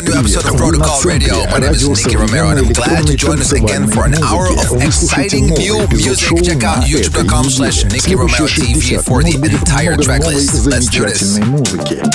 brand new episode of Protocol Radio. My name is Nicky Romero and I'm glad you joined us again for an hour of exciting new music. Check out youtube.com/Nicky Romero TV for the entire track list. Let's do this.